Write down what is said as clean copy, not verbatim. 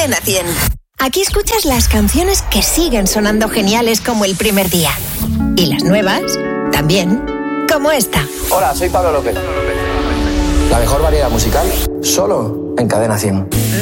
Cadena 100. Aquí escuchas las canciones que siguen sonando geniales como el primer día. Y las nuevas, también, como esta. Hola, soy Pablo López. La mejor variedad musical, solo en Cadena 100.